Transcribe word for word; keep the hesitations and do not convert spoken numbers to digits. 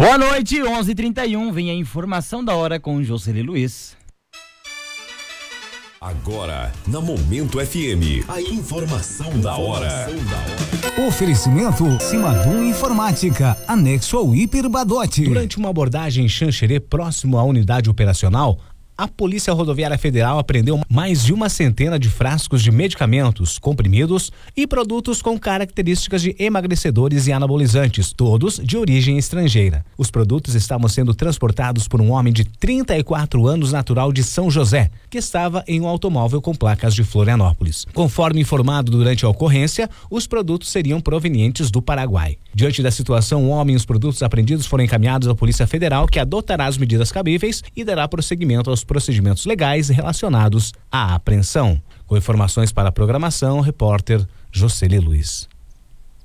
Boa noite, onze e trinta e um, vem a informação da hora com Jocely Luiz. Agora, na Momento F M, a informação da hora. Oferecimento Simadum Informática, anexo ao Hiper Badote. Durante uma abordagem em Xanxerê, próximo à unidade operacional, a Polícia Rodoviária Federal apreendeu mais de uma centena de frascos de medicamentos, comprimidos e produtos com características de emagrecedores e anabolizantes, todos de origem estrangeira. Os produtos estavam sendo transportados por um homem de trinta e quatro anos, natural de São José, que estava em um automóvel com placas de Florianópolis. Conforme informado durante a ocorrência, os produtos seriam provenientes do Paraguai. Diante da situação, o homem e os produtos apreendidos foram encaminhados à Polícia Federal, que adotará as medidas cabíveis e dará prosseguimento aos procedimentos legais relacionados à apreensão. Com informações para a programação, repórter Jocely Luiz.